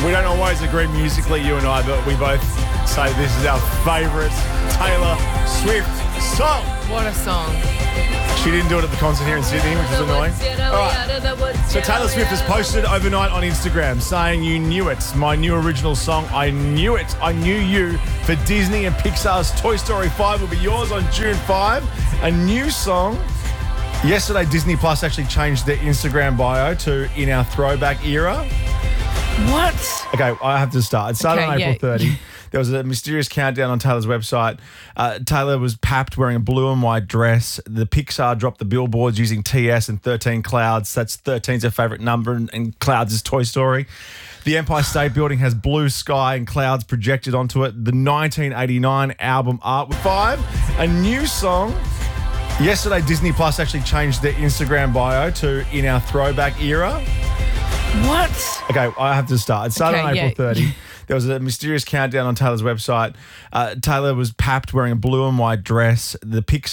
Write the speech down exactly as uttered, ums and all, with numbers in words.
We don't always agree musically, you and I, but we both say this is our favourite Taylor Swift song. What a song. She didn't do it at the concert here in Sydney, which is annoying. All right. So Taylor Swift has posted overnight on Instagram saying, "You knew it. My new original song, I Knew It. I Knew You for Disney and Pixar's Toy Story five will be yours on June fifth. A new song." Yesterday, Disney Plus actually changed their Instagram bio to "In Our Throwback Era." What? Okay, I have to start. It started Okay, on April yeah. thirtieth. There was a mysterious countdown on Taylor's website. Uh, Taylor was papped wearing a blue and white dress. The Pixar dropped the billboards using T S and thirteen clouds. That's thirteen's her favourite number, and, and clouds is Toy Story. The Empire State Building has blue sky and clouds projected onto it. The nineteen eighty-nine album art with five. A new song. Yesterday, Disney Plus actually changed their Instagram bio to "In Our Throwback Era." What? Okay, I have to start. It started Okay, on April yeah. thirtieth. There was a mysterious countdown on Taylor's website. Uh, Taylor was papped wearing a blue and white dress. The Pixar